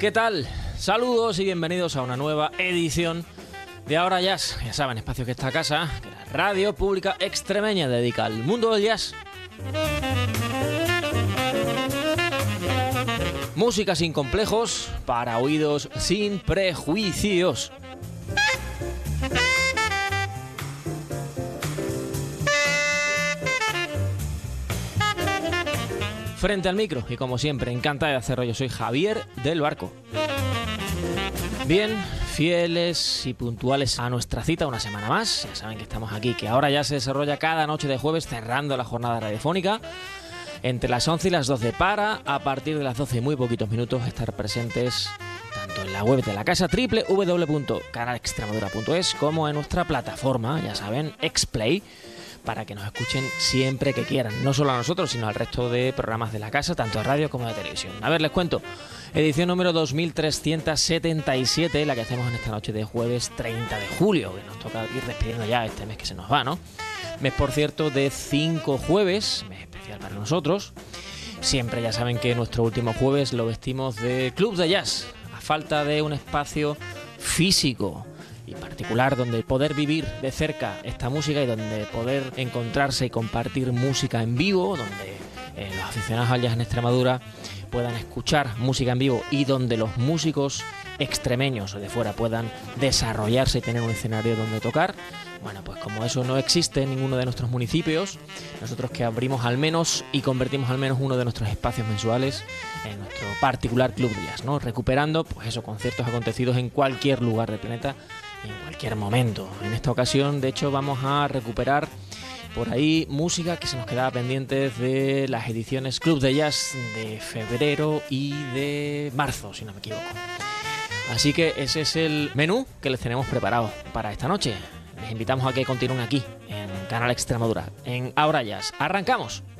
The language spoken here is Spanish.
¿Qué tal? Saludos y bienvenidos a una nueva edición de Ahora Jazz. Ya saben, espacio que esta casa, que la radio pública extremeña dedica al mundo del jazz. Música sin complejos, para oídos sin prejuicios. Frente al micro y como siempre, encantado de hacerlo. Yo soy Javier del Barco. Bien, fieles y puntuales a nuestra cita una semana más. Ya saben que estamos aquí, que ahora ya se desarrolla cada noche de jueves cerrando la jornada radiofónica entre las 11 y las 12 para, a partir de las 12 y muy poquitos minutos, estar presentes tanto en la web de la casa www.canalextremadura.es como en nuestra plataforma, ya saben, Xplay, para que nos escuchen siempre que quieran, no solo a nosotros, sino al resto de programas de la casa, tanto de radio como de televisión. A ver, les cuento, edición número 2377, la que hacemos en esta noche de jueves 30 de julio, que nos toca ir despidiendo ya este mes que se nos va, ¿no? Mes, por cierto, de 5 jueves, mes especial para nosotros. Siempre ya saben que nuestro último jueves lo vestimos de club de jazz, a falta de un espacio físico y particular donde poder vivir de cerca esta música y donde poder encontrarse y compartir música en vivo, donde los aficionados al jazz en Extremadura puedan escuchar música en vivo y donde los músicos extremeños o de fuera puedan desarrollarse y tener un escenario donde tocar. Bueno, pues como eso no existe en ninguno de nuestros municipios, nosotros que abrimos al menos y convertimos al menos uno de nuestros espacios mensuales en nuestro particular club de jazz, ¿no? Recuperando, pues eso, conciertos acontecidos en cualquier lugar del planeta y en cualquier momento. En esta ocasión, de hecho, vamos a recuperar por ahí música que se nos quedaba pendiente de las ediciones Club de Jazz de febrero y de marzo, si no me equivoco. Así que ese es el menú que les tenemos preparado para esta noche. Les invitamos a que continúen aquí, en Canal Extremadura, en Ahora Jazz. ¡Arrancamos!